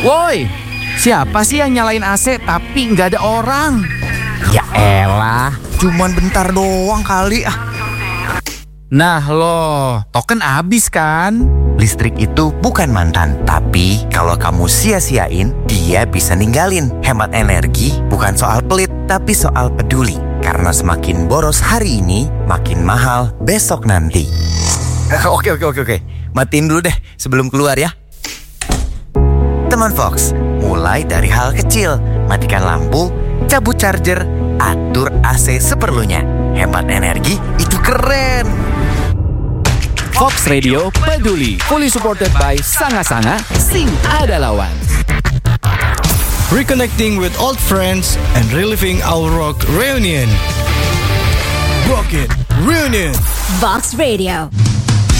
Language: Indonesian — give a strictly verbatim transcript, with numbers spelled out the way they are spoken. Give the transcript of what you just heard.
Woi, siapa sih yang nyalain A C tapi nggak ada orang? Ya elah, cuman bentar doang kali ah. Nah lo, token habis kan? Listrik itu bukan mantan, tapi kalau kamu sia-siain, dia bisa ninggalin. Hemat energi bukan soal pelit, tapi soal peduli. Karena semakin boros hari ini, makin mahal besok nanti. Oke, oke, oke, oke. Matiin dulu deh sebelum keluar ya. Teman Fox, mulai dari hal kecil. Matikan lampu, cabut charger, atur A C seperlunya. Hemat energi itu keren. Fox Radio peduli, fully supported by Sanga Sanga, Sing Ada Lawan. Reconnecting with old friends and reliving our rock reunion. Rock it, reunion. Fox Radio.